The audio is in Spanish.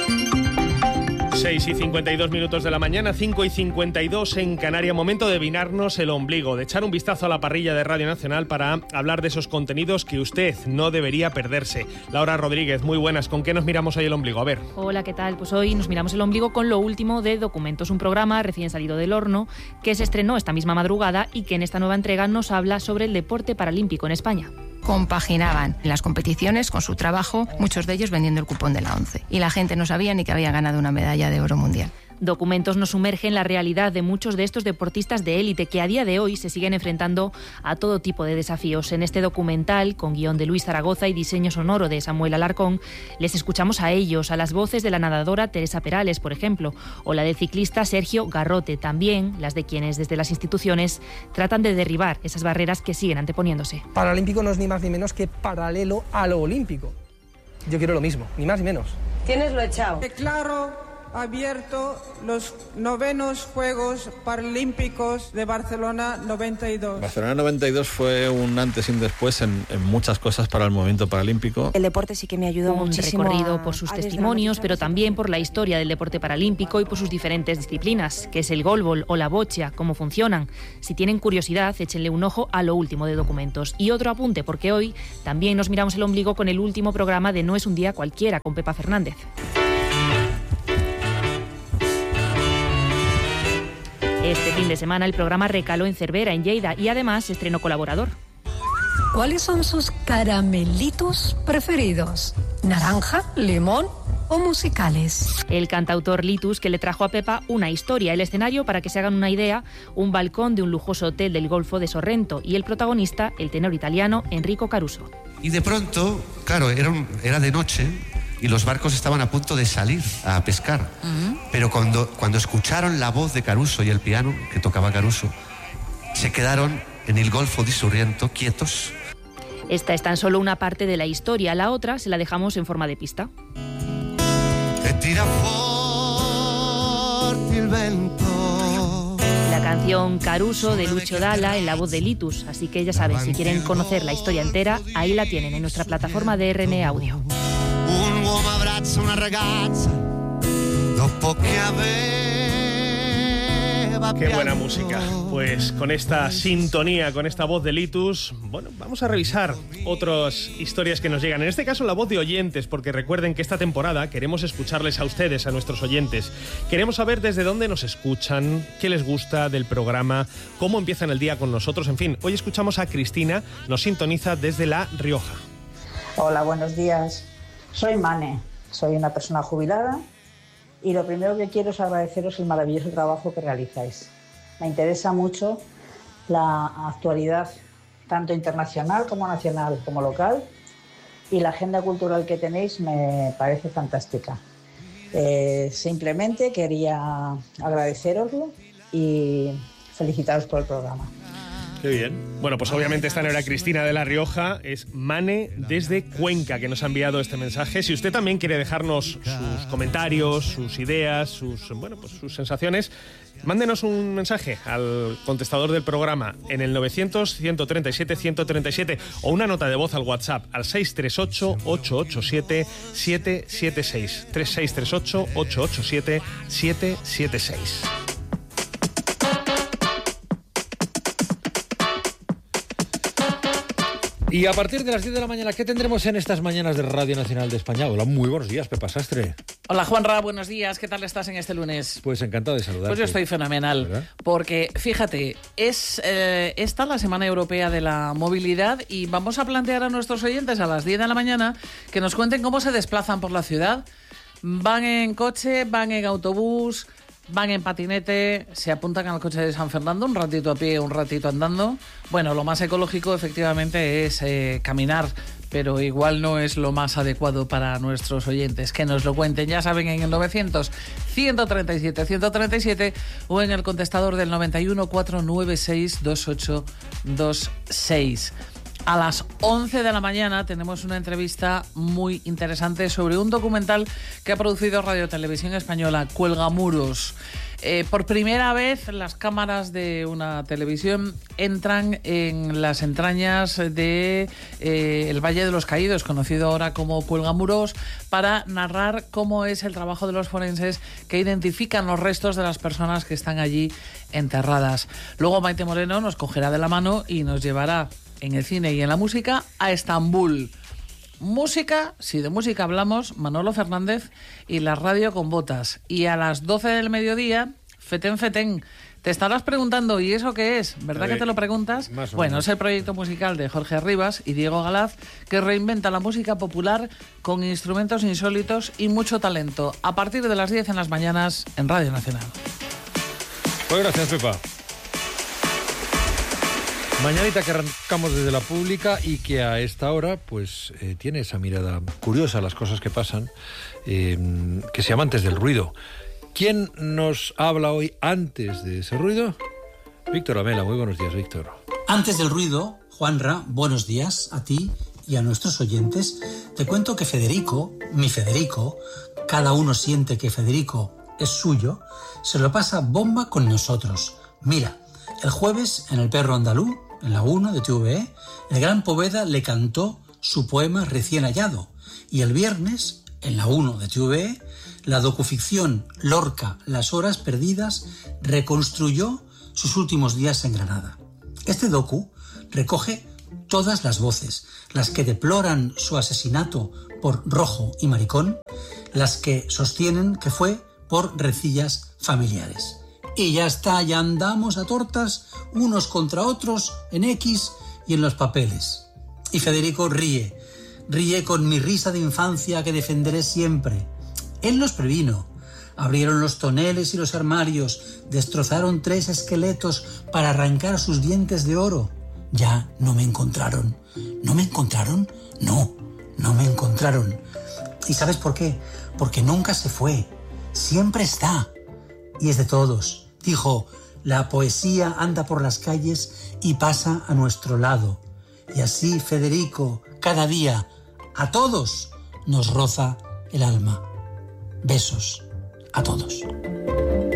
6:52 de la mañana, 5:52 en Canarias. Momento de vinarnos el ombligo, de echar un vistazo a la parrilla de Radio Nacional para hablar de esos contenidos que usted no debería perderse. Laura Rodríguez, muy buenas. ¿Con qué nos miramos hoy el ombligo? A ver. Hola, ¿qué tal? Pues hoy nos miramos el ombligo con lo último de Documentos, un programa recién salido del horno que se estrenó esta misma madrugada y que en esta nueva entrega nos habla sobre el deporte paralímpico en España. Compaginaban las competiciones con su trabajo, muchos de ellos vendiendo el cupón de la ONCE. Y la gente no sabía ni que había ganado una medalla de oro mundial. Documentos nos sumerge en la realidad de muchos de estos deportistas de élite que a día de hoy se siguen enfrentando a todo tipo de desafíos. En este documental, con guión de Luis Zaragoza y diseño sonoro de Samuel Alarcón, les escuchamos a ellos, a las voces de la nadadora Teresa Perales, por ejemplo, o la del ciclista Sergio Garrote, también las de quienes desde las instituciones tratan de derribar esas barreras que siguen anteponiéndose. Paralímpico no es ni más ni menos que paralelo a lo olímpico. Yo quiero lo mismo, ni más ni menos. ¿Tienes lo echado? Declaro abierto los 9º Juegos Paralímpicos de Barcelona 92. Barcelona 92 fue un antes y un después en muchas cosas para el movimiento paralímpico. El deporte sí que me ayudó muchísimo. Un recorrido por sus testimonios, pero también por la historia del deporte paralímpico y por sus diferentes disciplinas, que es el golbol o la bocha, cómo funcionan. Si tienen curiosidad, échenle un ojo a lo último de Documentos. Y otro apunte, porque hoy también nos miramos el ombligo con el último programa de No es un día cualquiera, con Pepa Fernández. Este fin de semana el programa recaló en Cervera, en Lleida, y además estrenó colaborador. ¿Cuáles son sus caramelitos preferidos? ¿Naranja, limón o musicales? El cantautor Litus, que le trajo a Pepa una historia, el escenario, para que se hagan una idea, un balcón de un lujoso hotel del Golfo de Sorrento, y el protagonista, el tenor italiano Enrico Caruso. Y de pronto, claro, era de noche y los barcos estaban a punto de salir a pescar. Pero cuando escucharon la voz de Caruso y el piano que tocaba Caruso, se quedaron en el Golfo de Sorrento quietos. Esta es tan solo una parte de la historia, la otra se la dejamos en forma de pista. E tira forte il vento. La canción Caruso de Lucio Dalla en la voz de Litus, así que ya saben, si quieren conocer la historia entera, ahí la tienen en nuestra plataforma de RN Audio. Un uomo abbraccia una ragazza dopo che aveva. Qué buena música. Pues con esta sintonía, con esta voz de Litus, bueno, vamos a revisar otras historias que nos llegan. En este caso, la voz de oyentes, porque recuerden que esta temporada queremos escucharles a ustedes, a nuestros oyentes. Queremos saber desde dónde nos escuchan, qué les gusta del programa, cómo empiezan el día con nosotros. En fin, hoy escuchamos a Cristina, nos sintoniza desde La Rioja. Hola, buenos días. Soy Mane, soy una persona jubilada y lo primero que quiero es agradeceros el maravilloso trabajo que realizáis. Me interesa mucho la actualidad, tanto internacional como nacional como local, y la agenda cultural que tenéis me parece fantástica. Simplemente quería agradeceroslo y felicitaros por el programa. Qué bien. Bueno, pues obviamente esta no era Cristina de La Rioja, es Mane desde Cuenca, que nos ha enviado este mensaje. Si usted también quiere dejarnos sus comentarios, sus ideas, sus sensaciones, mándenos un mensaje al contestador del programa en el 900-137-137 o una nota de voz al WhatsApp al 638-887-776. 3638-887-776. Y a partir de las 10 de la mañana, ¿qué tendremos en estas mañanas de Radio Nacional de España? Hola, muy buenos días, Pepa Sastre. Hola, Juanra, buenos días. ¿Qué tal estás en este lunes? Pues encantado de saludarte. Pues yo estoy fenomenal, ¿verdad? Porque, fíjate, es esta la Semana Europea de la Movilidad y vamos a plantear a nuestros oyentes a las 10 de la mañana que nos cuenten cómo se desplazan por la ciudad. ¿Van en coche, van en autobús, van en patinete, se apuntan al coche de San Fernando, un ratito a pie, un ratito andando? Bueno, lo más ecológico efectivamente es caminar, pero igual no es lo más adecuado para nuestros oyentes. Que nos lo cuenten, ya saben, en el 900-137-137 o en el contestador del 91-496-2826. A las 11 de la mañana tenemos una entrevista muy interesante sobre un documental que ha producido Radio Televisión Española, Cuelgamuros. Por primera vez las cámaras de una televisión entran en las entrañas de el Valle de los Caídos, conocido ahora como Cuelgamuros, para narrar cómo es el trabajo de los forenses que identifican los restos de las personas que están allí enterradas. Luego Maite Moreno nos cogerá de la mano y nos llevará en el cine y en la música a Estambul. Música, si de música hablamos, Manolo Fernández y la radio con botas. Y a las 12 del mediodía, Fetén Fetén. Te estarás preguntando, ¿y eso qué es? ¿Verdad que te lo preguntas? Bueno, es el proyecto musical de Jorge Rivas y Diego Galaz, que reinventa la música popular con instrumentos insólitos y mucho talento. A partir de las 10 en las mañanas en Radio Nacional. Pues gracias, Pepa. Mañanita que arrancamos desde la pública y que a esta hora pues tiene esa mirada curiosa a las cosas que pasan, que se llama Antes del ruido. ¿Quién nos habla hoy antes de ese ruido? Víctor Amela. Muy buenos días, Víctor. Antes del ruido, Juanra, buenos días a ti y a nuestros oyentes. Te cuento que Federico, mi Federico, cada uno siente que Federico es suyo, se lo pasa bomba con nosotros. Mira, el jueves en El Perro Andaluz, en la 1 de TVE, el gran Poveda le cantó su poema Recién hallado. Y el viernes, en la 1 de TVE, la docuficción Lorca, Las horas perdidas, reconstruyó sus últimos días en Granada. Este docu recoge todas las voces, las que deploran su asesinato por rojo y maricón, las que sostienen que fue por rencillas familiares. Y ya está, ya andamos a tortas unos contra otros en X y en los papeles. Y Federico ríe con mi risa de infancia que defenderé siempre. Él los previno. Abrieron los toneles y los armarios, destrozaron 3 esqueletos para arrancar sus dientes de oro. Ya no me encontraron. ¿No me encontraron? No me encontraron. ¿Y sabes por qué? Porque nunca se fue. Siempre está. Y es de todos. Dijo, la poesía anda por las calles y pasa a nuestro lado. Y así, Federico, cada día, a todos, nos roza el alma. Besos a todos.